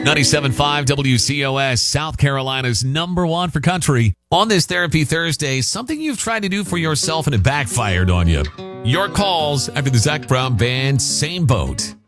97.5 WCOS, South Carolina's #1 for country. On this Therapy Thursday, something you've tried to do for yourself and it backfired on you. Your calls after the Zac Brown Band, Same Boat.